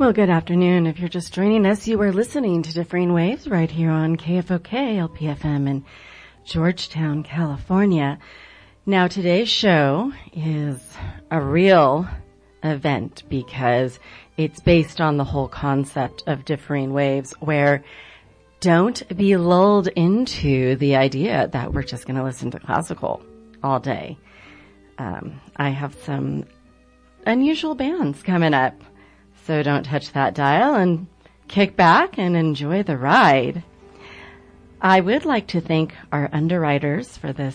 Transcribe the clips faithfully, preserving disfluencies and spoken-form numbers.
Well, good afternoon. If you're just joining us, you are listening to Differing Waves right here on K F O K, L P F M in Georgetown, California. Now, today's show is a real event because it's based on the whole concept of differing waves, where don't be lulled into the idea that we're just going to listen to classical all day. Um, I have some unusual bands coming up, so don't touch that dial and kick back and enjoy the ride. I would like to thank our underwriters for this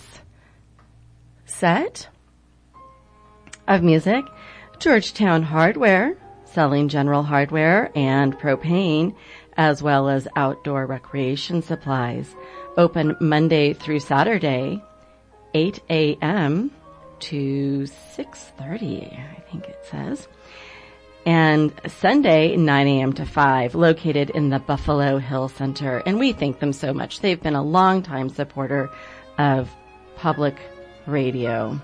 set of music. Georgetown Hardware, selling general hardware and propane, as well as outdoor recreation supplies. Open Monday through Saturday, eight a.m. to six thirty, I think it says. And Sunday, nine a.m. to five, located in the Buffalo Hill Center. And we thank them so much. They've been a longtime supporter of public radio.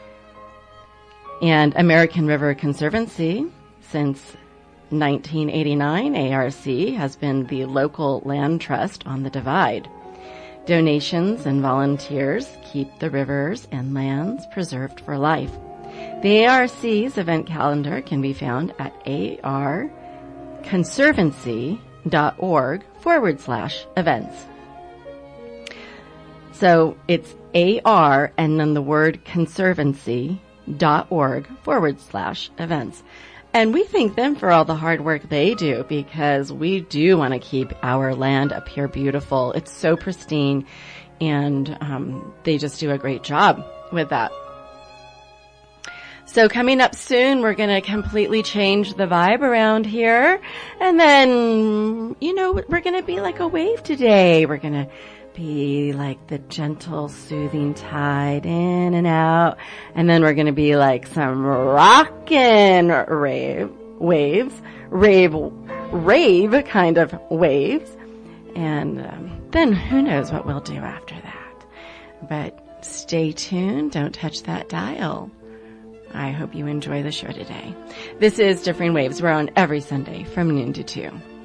And American River Conservancy, since nineteen eighty-nine, A R C has been the local land trust on the Divide. Donations and volunteers keep the rivers and lands preserved for life. The A R C's event calendar can be found at arconservancy.org forward slash events. So it's A R and then the word conservancy.org forward slash events. And we thank them for all the hard work they do, because we do want to keep our land up here beautiful. It's so pristine, and um, they just do a great job with that. So coming up soon, we're going to completely change the vibe around here. And then, you know, we're going to be like a wave today. We're going to be like the gentle, soothing tide in and out. And then we're going to be like some rockin' rave waves, rave, rave kind of waves. And um, then who knows what we'll do after that. But stay tuned. Don't touch that dial. I hope you enjoy the show today. This is Differing Waves. We're on every Sunday from noon to two.